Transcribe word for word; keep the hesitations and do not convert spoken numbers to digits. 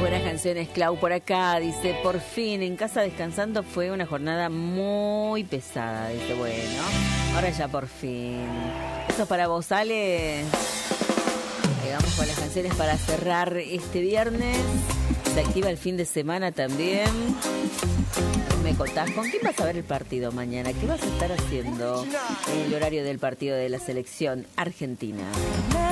Buenas canciones, Clau, por acá. Dice, por fin, en casa descansando fue una jornada muy pesada. Dice, bueno, ahora ya por fin. Eso es para vos, Ale. Llegamos con las canciones para cerrar este viernes. Se activa el fin de semana también. Me contás, ¿con quién vas a ver el partido mañana? ¿Qué vas a estar haciendo en el horario del partido de la selección argentina?